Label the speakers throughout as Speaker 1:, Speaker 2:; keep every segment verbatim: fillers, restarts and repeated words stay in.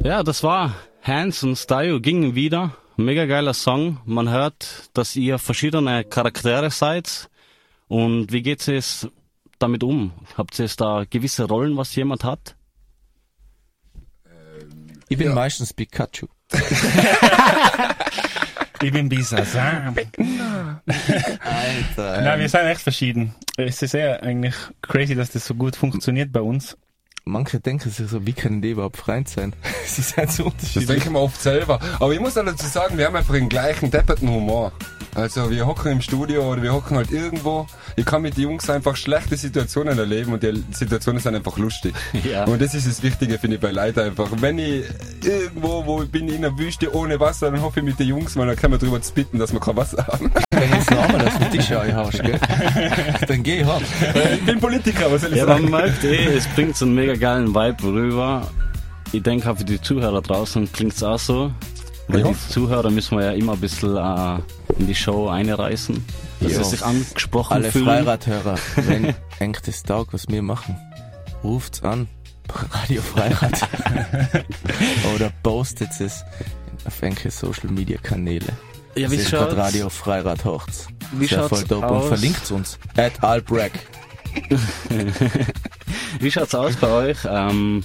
Speaker 1: Ja, das war Hans und Style gingen wieder. Mega geiler Song. Man hört, dass ihr verschiedene Charaktere seid. Und wie geht es damit um? Habt ihr da gewisse Rollen, was jemand hat?
Speaker 2: Ich bin ja. meistens Pikachu.
Speaker 3: Ich bin Bisasam.
Speaker 2: Alter.
Speaker 3: Nein, wir sind echt verschieden. Es ist eher eigentlich crazy, dass das so gut funktioniert bei uns.
Speaker 2: Manche denken sich so, wie können die überhaupt Freund sein? Sie sind so unterschiedlich.
Speaker 4: Das denken wir oft selber. Aber ich muss auch dazu sagen, wir haben einfach den gleichen depperten Humor. Also wir hocken im Studio oder wir hocken halt irgendwo. Ich kann mit den Jungs einfach schlechte Situationen erleben und die Situationen sind einfach lustig. Ja. Und das ist das Wichtige, finde ich, bei Leuten einfach. Wenn ich irgendwo, wo ich bin in einer Wüste ohne Wasser, dann hoffe ich mit den Jungs, weil dann können wir drüber spitten, dass wir kein Wasser haben.
Speaker 2: Wenn du jetzt noch einmal auf den Tisch einhaust, gell? Dann geh ich hart.
Speaker 4: Ich bin Politiker, was soll ich
Speaker 1: ja,
Speaker 4: sagen?
Speaker 1: Man merkt eh, es bringt so einen mega geilen Vibe rüber. Ich denke, für die Zuhörer draußen klingt es auch so. Weil die Zuhörer müssen wir ja immer ein bisschen äh, in die Show einreißen, dass sie sich angesprochen
Speaker 2: Alle
Speaker 1: fühlen.
Speaker 2: Alle Freiradhörer, wenn engt es taugt, was wir machen, ruft's an, Radio Freirad. Oder postet es auf enke Social Media Kanäle.
Speaker 1: Ja, wie schaut's?
Speaker 2: Radio Freirad hocht's.
Speaker 1: Wie
Speaker 2: Sehr
Speaker 1: schaut's
Speaker 2: voll dope
Speaker 1: aus?
Speaker 2: Und verlinkt uns. At Albrag.
Speaker 1: Wie schaut's aus bei euch? Ähm,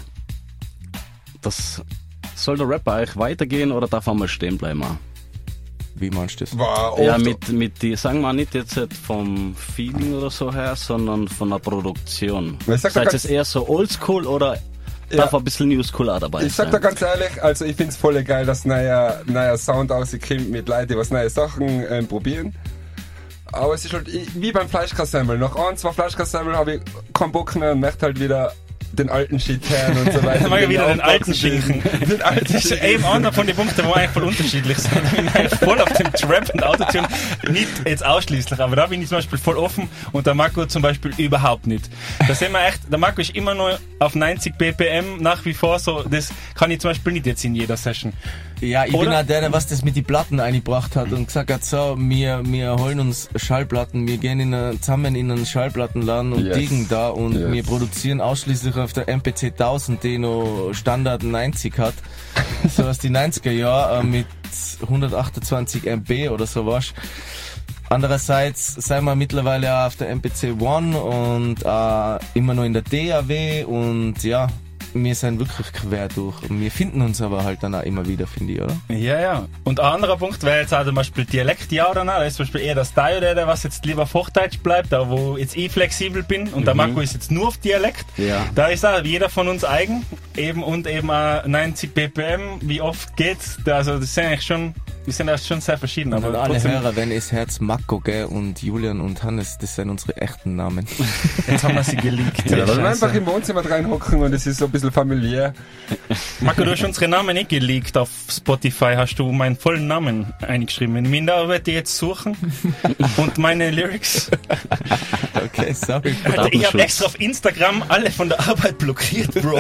Speaker 1: das soll der Rap bei euch weitergehen oder darf er mal stehen bleiben?
Speaker 2: Wie meinst du das?
Speaker 4: Wow,
Speaker 1: ja, mit, mit die, sagen wir nicht jetzt vom Feeling oder so her, sondern von der Produktion. Seid ihr eher so oldschool oder ja. darf ein bisschen newschool auch dabei sein?
Speaker 4: Ich sag da ganz ehrlich, also ich find's voll geil, dass neuer, neuer Sound rauskommt mit Leuten, die was neue Sachen ähm, probieren. Aber es ist halt wie beim Fleischkassemmel. Nach ein, zwei Fleischkassemmel habe ich keinen Bock mehr und möchte halt wieder den alten Shit hören und so weiter.
Speaker 3: Dann machen wir wieder den alten Schinken. Den alten das ist eben einer von den Punkten, wo eigentlich voll unterschiedlich sind. Ich bin voll auf dem Trap und Autotune, nicht jetzt ausschließlich, aber da bin ich zum Beispiel voll offen und der Marco zum Beispiel überhaupt nicht. Da sind wir echt, der Marco ist immer nur auf neunzig B P M nach wie vor so, das kann ich zum Beispiel nicht jetzt in jeder Session.
Speaker 2: Ja, ich
Speaker 3: Oder?
Speaker 2: bin auch der, der was das mit die Platten eingebracht hat und gesagt hat, so, wir, wir holen uns Schallplatten, wir gehen in eine, zusammen in einen Schallplattenladen und
Speaker 4: yes.
Speaker 2: diggen da und
Speaker 4: yes.
Speaker 2: wir produzieren ausschließlich auf der M P C tausend, die noch Standard neunzig hat. So aus die neunziger Jahre mit hundertachtundzwanzig Megabyte oder sowas. Andererseits sind wir mittlerweile auch auf der M P C One und äh, immer noch in der D A W und ja, wir sind wirklich quer durch. Und wir finden uns aber halt dann auch immer wieder, finde ich, oder?
Speaker 3: Ja, ja. Und ein anderer Punkt wäre jetzt auch zum Beispiel Dialekt, ja oder nein. Da ist zum Beispiel eher der Style, der, der was jetzt lieber auf Hochdeutsch bleibt, da wo jetzt ich flexibel bin und mhm. der Marco ist jetzt nur auf Dialekt.
Speaker 1: Ja.
Speaker 3: Da ist auch jeder von uns eigen, eben und eben auch neunzig B P M, wie oft geht's. Also das sind eigentlich schon, wir sind auch schon sehr verschieden.
Speaker 2: Aber
Speaker 3: aber
Speaker 2: alle
Speaker 3: trotzdem,
Speaker 2: Hörer, wenn es Herz Marco, gell, und Julian und Hannes, das sind unsere echten Namen.
Speaker 3: Jetzt haben wir sie geleakt.
Speaker 4: Ja, dann einfach im Wohnzimmer reinhocken und es ist so ein bisschen familiär.
Speaker 3: Marco, du hast unsere Namen nicht geleakt auf Spotify, hast du meinen vollen Namen eingeschrieben. In Minder werde ich jetzt suchen und meine Lyrics.
Speaker 2: Okay, sorry.
Speaker 3: Alter, ich habe extra auf Instagram alle von der Arbeit blockiert, Bro.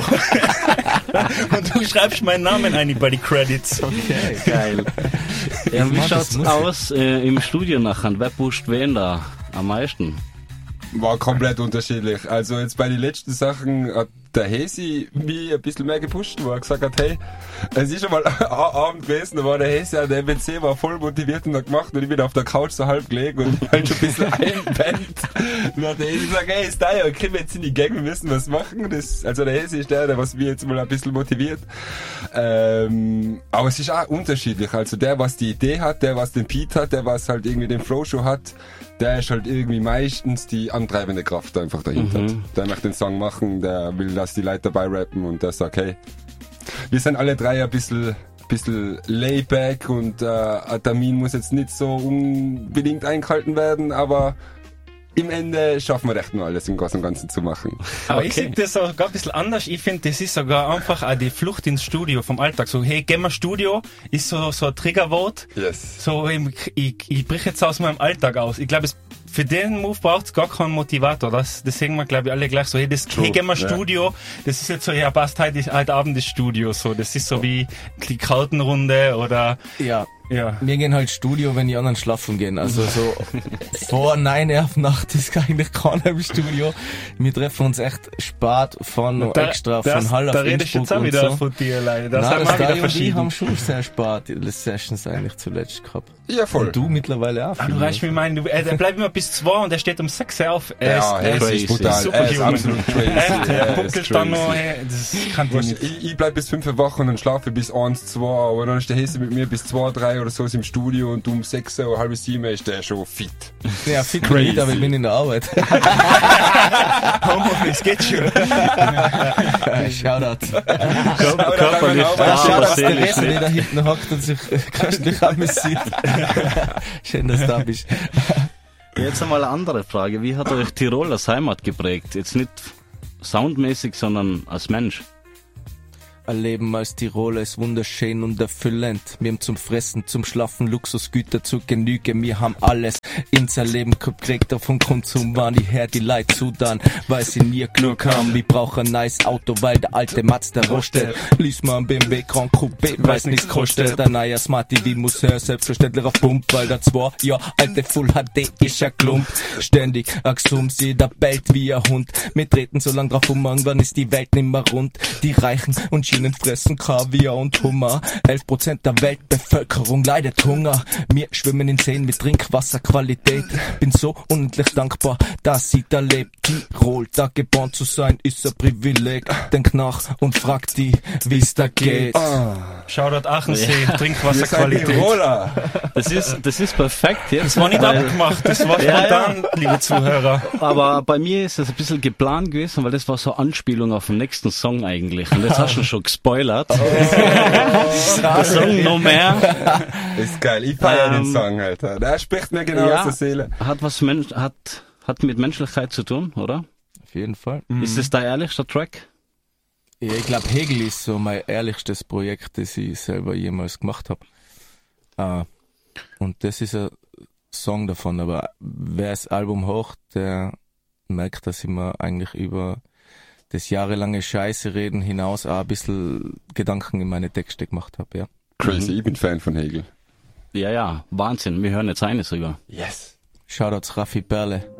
Speaker 3: Und du schreibst meinen Namen ein bei den Credits.
Speaker 2: Okay,
Speaker 1: geil. Ja, wie schaut's aus äh, im Studio nachher? Wer pusht wen da am meisten?
Speaker 4: War komplett unterschiedlich. Also jetzt bei den letzten Sachen hat der Hesi mich ein bisschen mehr gepusht, wo er gesagt hat, hey, es ist schon mal ein Abend gewesen, da war der Hesi an der M B C, war voll motiviert und hat gemacht und ich bin auf der Couch so halb gelegen und halt schon ein bisschen einpennt. Und dann hat der Hesi gesagt, hey, ist da ja, kriegen wir jetzt in die Gang, wir müssen was machen. Das, also der Hesi ist der, der was mich jetzt mal ein bisschen motiviert. Ähm, aber es ist auch unterschiedlich. Also der, was die Idee hat, der, was den Beat hat, der, was halt irgendwie den Flow-Show hat, der ist halt irgendwie meistens die antreibende Kraft einfach dahinter. Mhm. Der möchte den Song machen, der will, dass die Leute dabei rappen und der sagt, hey, wir sind alle drei ein bisschen, bisschen layback und äh, ein Termin muss jetzt nicht so unbedingt eingehalten werden, aber im Ende schaffen wir echt nur alles im Großen und Ganzen zu machen.
Speaker 3: Aber
Speaker 1: okay.
Speaker 3: ich sehe das sogar ein bisschen anders. Ich finde, das ist sogar einfach auch die Flucht ins Studio vom Alltag. So, hey, gehen wir Studio, ist so, so ein Triggerwort.
Speaker 4: Yes.
Speaker 3: So, ich, ich, ich brich jetzt aus meinem Alltag aus. Ich glaube, für den Move braucht es gar keinen Motivator. Das, das sehen wir, glaube ich, alle gleich so, hey, das, hey, gehen wir Studio. Ja. Das ist jetzt so, ja, passt heute, heute Abend das Studio. So, das ist so wie die Kartenrunde oder,
Speaker 2: ja.
Speaker 3: Ja.
Speaker 2: Wir gehen halt Studio, wenn die anderen schlafen gehen. Also so vor neun Uhr auf Nacht ist eigentlich keiner im Studio. Wir treffen uns echt spät, fahren noch
Speaker 3: Da-
Speaker 2: extra
Speaker 3: das-
Speaker 2: von Halle
Speaker 3: Da
Speaker 2: auf
Speaker 3: redest du jetzt auch
Speaker 2: Innsbruck und
Speaker 3: wieder
Speaker 2: so.
Speaker 3: von dir, leider. Das
Speaker 2: Nein,
Speaker 3: haben
Speaker 2: das
Speaker 3: wir auch wieder
Speaker 2: Dai und ich
Speaker 3: verschieden.
Speaker 2: haben schon sehr spät die Sessions eigentlich zuletzt gehabt.
Speaker 4: Ja, voll.
Speaker 2: Und du mittlerweile auch.
Speaker 3: Ah, du reichst mir meinen, du, äh, der bleibt immer bis zwei und der steht um sechs Uhr auf. Er
Speaker 4: Ja,
Speaker 3: ist, er
Speaker 4: er
Speaker 3: ist
Speaker 4: ist brutal.
Speaker 3: super
Speaker 4: Er ist
Speaker 3: human.
Speaker 4: absolut crazy.
Speaker 3: Echt,
Speaker 4: Er
Speaker 3: er
Speaker 4: ist
Speaker 3: puckelt dann
Speaker 4: crazy.
Speaker 3: noch, hey, das kann ich
Speaker 4: Weißt,
Speaker 3: nicht.
Speaker 4: ich, ich bleib bis fünf Uhr wach und dann schlafe ich bis eins, zwei, aber dann ist der Hesse mit mir bis zwei, drei oder so ist im Studio und um sechs oder halb sieben ist der schon fit.
Speaker 2: Ja, fit crazy, aber ich bin in der Arbeit.
Speaker 3: Homeoffice geht schon.
Speaker 2: Shoutout.
Speaker 1: Körperlich
Speaker 4: Shoutout
Speaker 1: da,
Speaker 4: an
Speaker 1: aber
Speaker 2: Shoutout der
Speaker 1: seelisch
Speaker 2: Hesse, der
Speaker 1: nicht.
Speaker 2: da hinten hockt und sich köstlich amüsiert. Schön, dass du da bist.
Speaker 1: Jetzt einmal eine andere Frage. Wie hat euch Tirol als Heimat geprägt? Jetzt nicht soundmäßig, sondern als Mensch.
Speaker 2: Ein Leben als Tiroler ist wunderschön und erfüllend. Wir haben zum Fressen, zum Schlafen, Luxusgüter zu Genüge. Wir haben alles in sein Leben gekriegt. Davon Konsum waren die her, die Leute zu dann, weil sie nie genug haben. Wir brauchen ein nice Auto, weil der alte Mazda rostet. Lies mal ein B M W Grand Coupé, weil's nichts kostet. Ein neuer Smart T V muss her, selbstverständlich auf Pump, weil der zwei Jahr alte Full H D ist ein Klump. Ständig Axum, sie der bellt wie ein Hund. Wir treten so lang drauf um, irgendwann ist die Welt nimmer rund. Die Reichen und Schienen fressen Kaviar und Hummer. elf Prozent der Weltbevölkerung leidet Hunger. Wir schwimmen in Seen mit Trinkwasserqualität. Bin so unendlich dankbar, dass sie da lebt. Tirol, da geboren zu sein, ist ein Privileg. Denk nach und frag die, wie's da geht.
Speaker 3: Shoutout Achensee,
Speaker 4: Wir sind
Speaker 3: Trinkwasserqualität.
Speaker 4: Tiroler.
Speaker 1: Das ist, das ist perfekt jetzt.
Speaker 3: Das war nicht
Speaker 1: weil-
Speaker 3: abgemacht, das war
Speaker 1: Ja,
Speaker 3: spontan, liebe Zuhörer.
Speaker 1: Aber bei mir ist das ein bisschen geplant gewesen, weil das war so eine Anspielung auf den nächsten Song eigentlich. Und jetzt hast du schon gespoilert. Der Song noch mehr.
Speaker 4: Ist geil. Ich feier den
Speaker 1: Ähm,
Speaker 4: Song, Alter. Der spricht mir genau
Speaker 1: ja.
Speaker 4: aus der Seele.
Speaker 1: Hat was Mensch, hat, hat mit Menschlichkeit zu tun, oder?
Speaker 2: Auf jeden Fall.
Speaker 1: Ist das dein ehrlichster Track?
Speaker 2: Ja, ich glaube, Hegel ist so mein ehrlichstes Projekt, das ich selber jemals gemacht habe. Äh, und das ist ein Song davon, aber wer das Album hört, der merkt, dass ich mir eigentlich über das jahrelange Scheiße reden hinaus auch ein bisschen Gedanken in meine Texte gemacht habe, ja.
Speaker 4: Crazy. Ich bin Fan von Hegel.
Speaker 1: Ja, ja, Wahnsinn. Wir hören jetzt eine sogar.
Speaker 4: Yes.
Speaker 2: Shoutouts Raffi Perle.